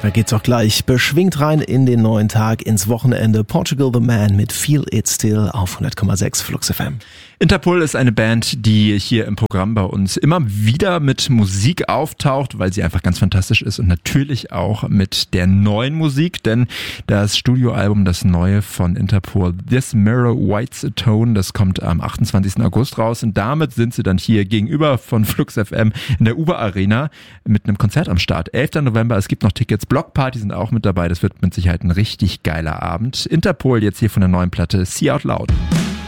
Da geht's auch gleich beschwingt rein in den neuen Tag, ins Wochenende. Portugal the Man mit Feel It Still auf 100,6 Flux FM. Interpol ist eine Band, die hier im Programm bei uns immer wieder mit Musik auftaucht, weil sie einfach ganz fantastisch ist und natürlich auch mit der neuen Musik, denn das Studioalbum, das neue von Interpol, This Mirror Whites a Tone, das kommt am 28. August raus und damit sind sie dann hier gegenüber von Flux FM in der Uber Arena mit einem Konzert am Start. 11. November, es gibt noch Tickets, Blockparty sind auch mit dabei, das wird mit Sicherheit ein richtig geiler Abend. Interpol jetzt hier von der neuen Platte See Out Loud.